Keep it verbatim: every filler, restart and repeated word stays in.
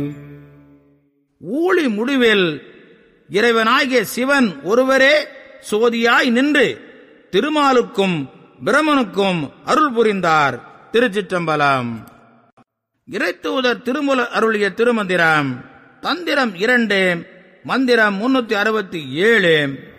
ஊழி முடிவில் இறைவனாகிய சிவன் ஒருவரே சோதியாய் நின்று திருமாலுக்கும் பிரமனுக்கும் அருள் புரிந்தார். திருச்சிற்றம்பலம். இறைத்தூதர் திருமூலர் அருளிய திருமந்திரம். தந்திரம் இரண்டு, மந்திரம் முன்னூத்தி அறுபத்தி ஏழு.